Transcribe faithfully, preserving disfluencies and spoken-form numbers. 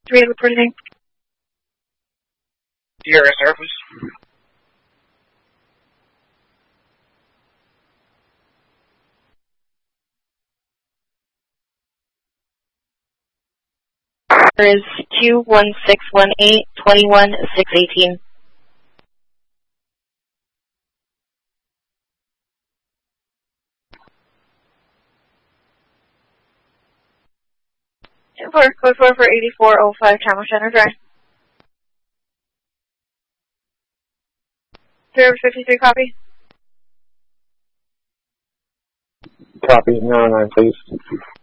three reporting. D R S surface. There is two one six one eight, twenty-one six eighteen. four, code four for eighty-four oh five, Camera Center Drive. Zero fifty-three, copy. Copy, nine nine, please.